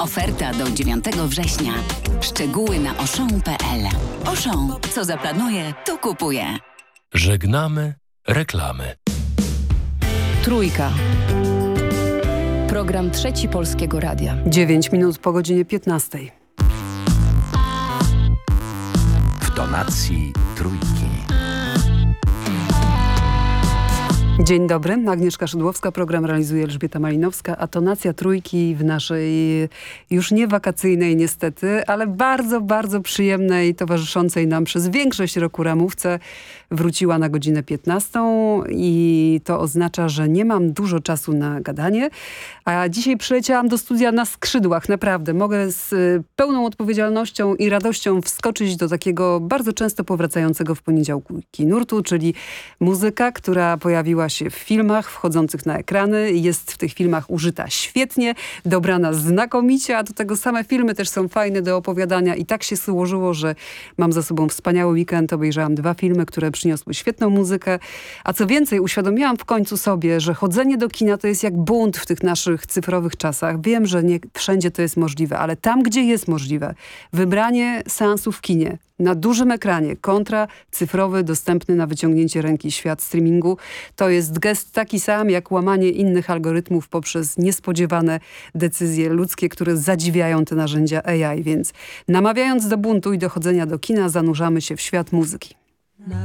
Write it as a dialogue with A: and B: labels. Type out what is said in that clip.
A: Oferta do 9 września. Szczegóły na auchan.pl. Auchan. Co zaplanuje, to kupuje.
B: Żegnamy reklamy.
C: Trójka. Program Trzeci Polskiego Radia.
D: 9 minut po godzinie 15.
E: W tonacji Trójki.
D: Dzień dobry, Agnieszka Szydłowska, program realizuje Elżbieta Malinowska, a tonacja Trójki w naszej już nie wakacyjnej niestety, ale bardzo, bardzo przyjemnej, towarzyszącej nam przez większość roku ramówce wróciła na godzinę 15 i to oznacza, że nie mam dużo czasu na gadanie, a dzisiaj przyleciałam do studia na skrzydłach, naprawdę. Mogę z pełną odpowiedzialnością i radością wskoczyć do takiego bardzo często powracającego w poniedziałki nurtu, czyli muzyka, która pojawiła się w filmach wchodzących na ekrany. Jest w tych filmach użyta świetnie, dobrana znakomicie, a do tego same filmy też są fajne do opowiadania i tak się złożyło, że mam za sobą wspaniały weekend. Obejrzałam 2 filmy, które przyniosły świetną muzykę, a co więcej uświadomiłam w końcu sobie, że chodzenie do kina to jest jak bunt w tych naszych cyfrowych czasach. Wiem, że nie wszędzie to jest możliwe, ale tam, gdzie jest możliwe, wybranie seansu w kinie na dużym ekranie kontra cyfrowy, dostępny na wyciągnięcie ręki świat streamingu, to jest gest taki sam jak łamanie innych algorytmów poprzez niespodziewane decyzje ludzkie, które zadziwiają te narzędzia AI. Więc namawiając do buntu i dochodzenia do kina, zanurzamy się w świat muzyki.